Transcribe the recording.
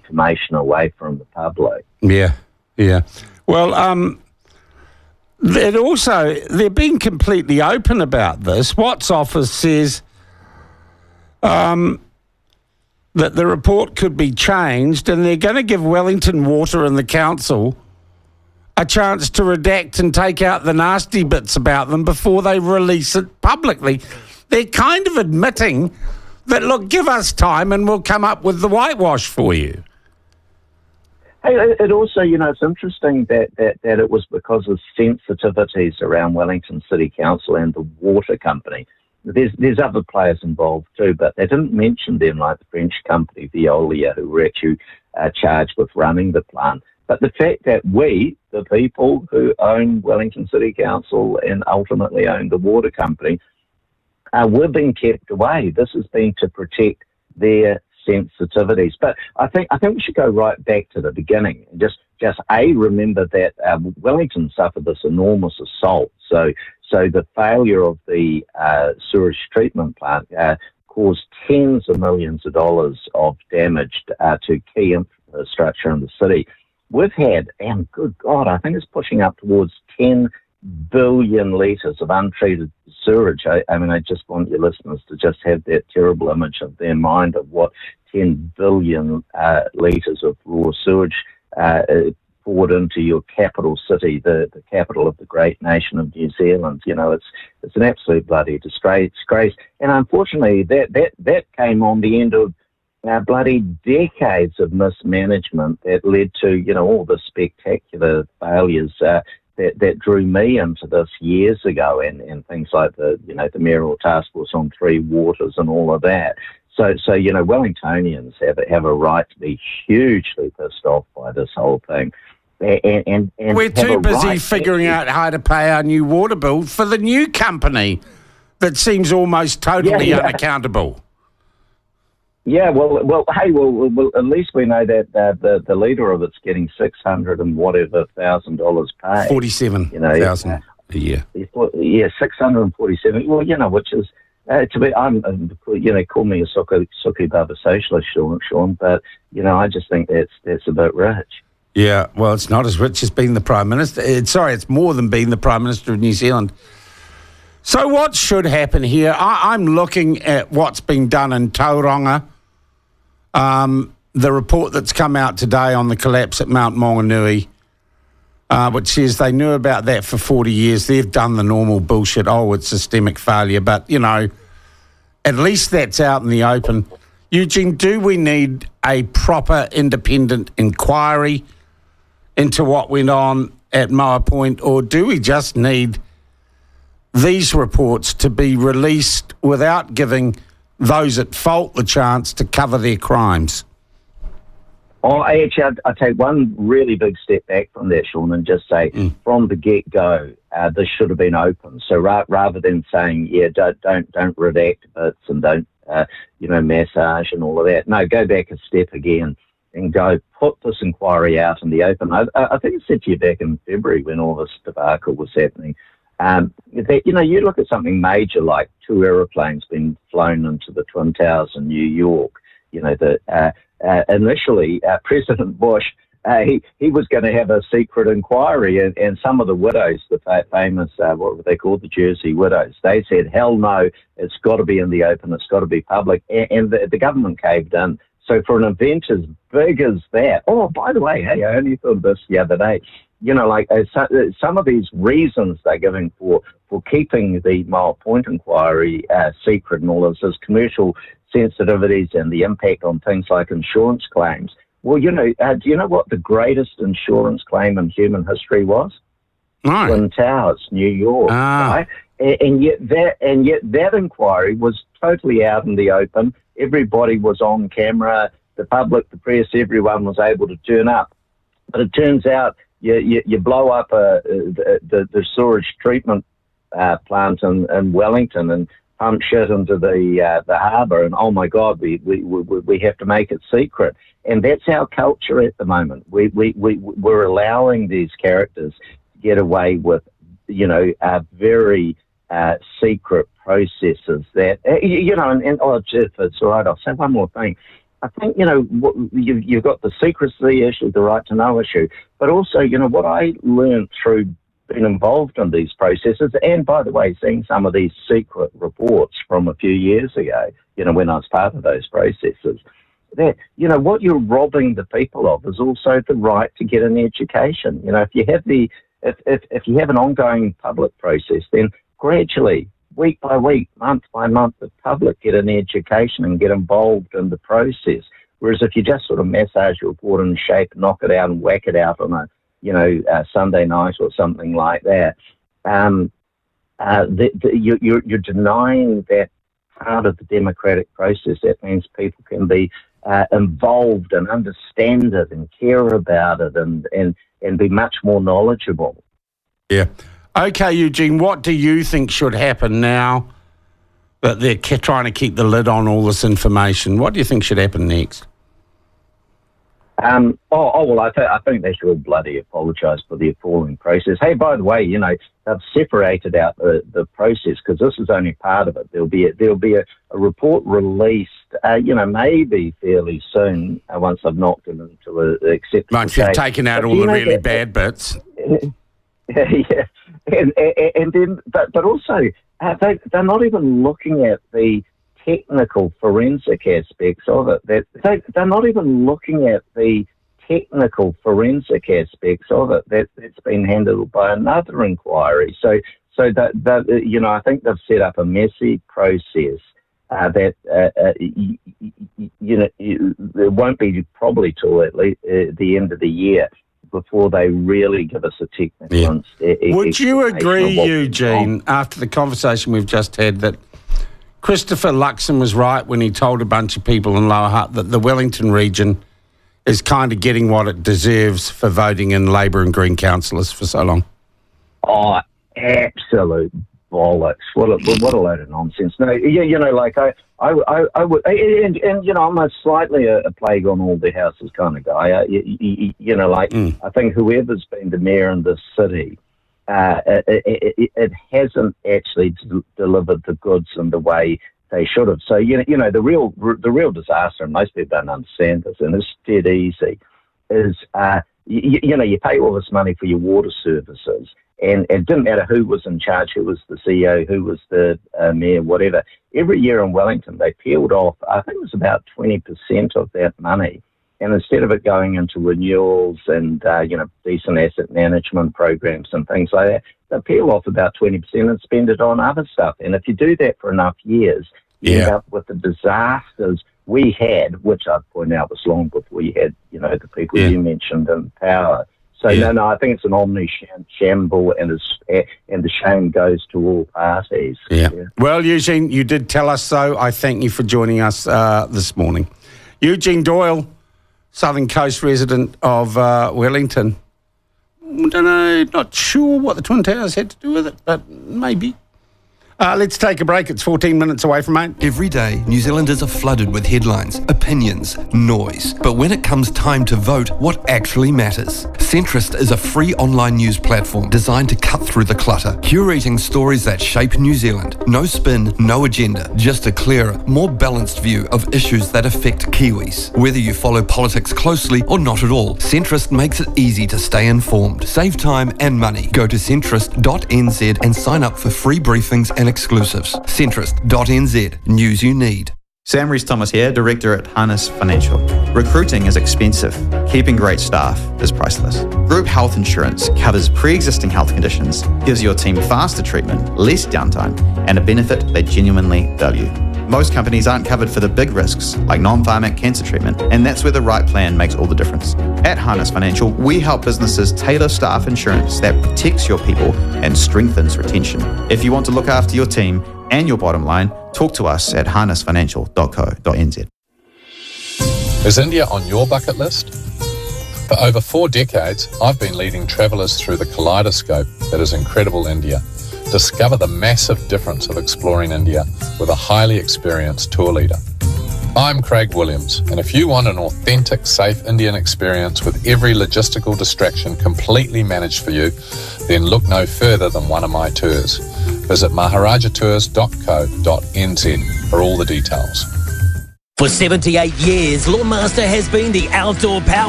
information away from the public. Yeah. Well, they're being completely open about this. Watts office says that the report could be changed, and they're going to give Wellington Water and the council a chance to redact and take out the nasty bits about them before they release it publicly. They're kind of admitting that, look, give us time and we'll come up with the whitewash for you. Hey, it also, it's interesting that it was because of sensitivities around Wellington City Council and the water company. There's other players involved too, but they didn't mention them, like the French company Veolia, who were actually charged with running the plant. But the fact that we, the people who own Wellington City Council and ultimately own the water company, we're being kept away. This has been to protect their sensitivities. But I think we should go right back to the beginning and just remember that Wellington suffered this enormous assault. So the failure of the sewage treatment plant caused tens of millions of dollars of damage to key infrastructure in the city. We've had, and good God, I think it's pushing up towards 10 billion litres of untreated sewage. I mean, I just want your listeners to just have that terrible image of their mind of what 10 billion litres of raw sewage poured into your capital city, the capital of the great nation of New Zealand. It's an absolute bloody disgrace. And unfortunately, that came on the end of bloody decades of mismanagement that led to, all the spectacular failures that drew me into this years ago, and things like the Mayoral Task Force on Three Waters and all of that. So Wellingtonians have a right to be hugely pissed off by this whole thing. And we're too busy figuring out how to pay our new water bill for the new company that seems almost totally unaccountable. Yeah, well, hey, at least we know that the leader of it's getting $600 and whatever $1,000 paid. 47,000 a year. Yeah, 647. Well, which is to be. Call me a sucky baba socialist, Sean, but I just think that's a bit rich. Yeah, well, it's not as rich as being the Prime Minister. It's more than being the Prime Minister of New Zealand. So what should happen here? I'm looking at what's been done in Tauranga. The report that's come out today on the collapse at Mount Maunganui, which says they knew about that for 40 years. They've done the normal bullshit, it's systemic failure. But, at least that's out in the open. Eugene, do we need a proper independent inquiry into what went on at Moa Point, or do we just need these reports to be released without giving those at fault the chance to cover their crimes? I take one really big step back from that, Sean, and just say from the get-go, this should have been open. So rather than saying, don't redact bits and don't, massage and all of that. No, go back a step again and go put this inquiry out in the open. I think I said to you back in February when all this debacle was happening, that, you look at something major like 2 aeroplanes being flown into the Twin Towers in New York. Initially, President Bush, he was going to have a secret inquiry, and some of the widows, the famous, what were they called, the Jersey widows, they said, hell no, it's got to be in the open, it's got to be public, and the government caved in. So for an event as big as that, by the way, hey, I only thought this the other day, some of these reasons they're giving for keeping the Moa Point inquiry secret and all of this commercial sensitivities and the impact on things like insurance claims. Well, do you know what the greatest insurance claim in human history was? No. Twin Towers, New York. Right? And yet that inquiry was totally out in the open. Everybody was on camera. The public, the press, everyone was able to turn up. But it turns out you blow up the sewage treatment plant in Wellington and pump shit into the harbour, and oh my God, we have to make it secret, and that's our culture at the moment. We're allowing these characters to get away with, very secret processes that, if it's all right, I'll say one more thing. I think, you've got the secrecy issue, the right to know issue, but also, what I learned through being involved in these processes, and by the way, seeing some of these secret reports from a few years ago, when I was part of those processes, that, what you're robbing the people of is also the right to get an education. If you have an ongoing public process, then gradually, week by week, month by month, the public get an education and get involved in the process. Whereas if you just sort of massage your report and shape, knock it out and whack it out on a Sunday night or something like that, you're denying that part of the democratic process. That means people can be involved and understand it and care about it and be much more knowledgeable. Yeah. Okay, Eugene, what do you think should happen now that they're trying to keep the lid on all this information? What do you think should happen next? Well, I think they should all bloody apologise for the appalling process. Hey, by the way, they've separated out the process because this is only part of it. There'll be a report released, maybe fairly soon once I've knocked it into an acceptable once you've taken out all the really bad bits. Yeah, and then, but also they're not even looking at the technical forensic aspects of it. They're not even looking at the technical forensic aspects of it. That's been handled by another inquiry. So that I think they've set up a messy process that it won't be probably till at least the end of the year before they really give us a technical. Yeah. Would you agree, Eugene, after the conversation we've just had, that Christopher Luxon was right when he told a bunch of people in Lower Hutt that the Wellington region is kind of getting what it deserves for voting in Labour and Green councillors for so long? Oh, absolute bollocks! What a load of nonsense! No, I would, and I'm a slightly a plague on all the houses kind of guy. I think whoever's been the mayor in this city, it hasn't actually delivered the goods in the way they should have. So the real disaster, and most people don't understand this, and it's dead easy, is you pay all this money for your water services. And it didn't matter who was in charge, who was the CEO, who was the mayor, whatever. Every year in Wellington, they peeled off, I think it was about 20% of that money. And instead of it going into renewals and, decent asset management programs and things like that, they peel off about 20% and spend it on other stuff. And if you do that for enough years, you end up with the disasters we had, which I'd point out was long before you had, the people you mentioned in power. So, no, I think it's an omni-shamble, and the shame goes to all parties. Yeah. Well, Eugene, you did tell us so. I thank you for joining us this morning. Eugene Doyle, Southern Coast resident of Wellington. I don't know, not sure what the Twin Towers had to do with it, but maybe. Let's take a break. It's 14 minutes away from 8. Every day, New Zealanders are flooded with headlines, opinions, noise. But when it comes time to vote, what actually matters? Centrist is a free online news platform designed to cut through the clutter, curating stories that shape New Zealand. No spin, no agenda, just a clearer, more balanced view of issues that affect Kiwis. Whether you follow politics closely or not at all, Centrist makes it easy to stay informed. Save time and money. Go to centrist.nz and sign up for free briefings and exclusives. Centrist.nz. News you need. Sam Rees-Thomas here, Director at Harness Financial. Recruiting is expensive. Keeping great staff is priceless. Group health insurance covers pre-existing health conditions, gives your team faster treatment, less downtime, and a benefit they genuinely value. Most companies aren't covered for the big risks, like non-pharmac cancer treatment, and that's where the right plan makes all the difference. At Harness Financial, we help businesses tailor staff insurance that protects your people and strengthens retention. If you want to look after your team and your bottom line, talk to us at harnessfinancial.co.nz. Is India on your bucket list? For over 4 decades, I've been leading travellers through the kaleidoscope that is incredible India. Discover the massive difference of exploring India with a highly experienced tour leader. I'm Craig Williams, and if you want an authentic, safe Indian experience with every logistical distraction completely managed for you, then look no further than one of my tours. Visit maharajatours.co.nz for all the details. For 78 years, Lawnmaster has been the outdoor power